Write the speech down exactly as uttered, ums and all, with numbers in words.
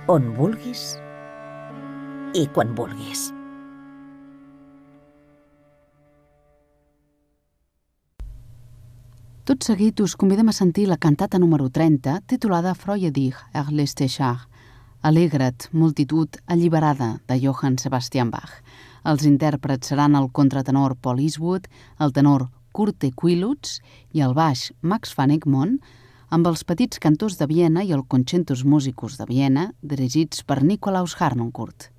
on vulguis i quan vulguis. Tot seguit us convidem a sentir la cantata número trenta, titulada Freue dich, erlöste Schar. Alegra't, multitud alliberada, de Johann Sebastian Bach. Els intèrprets seran el contratenor Paul Eastwood, el tenor Kurt Quilutz i el baix Max van Egmond, amb els petits cantors de Viena i el Concertus Musicus de Viena, dirigits per Nikolaus Harnoncourt.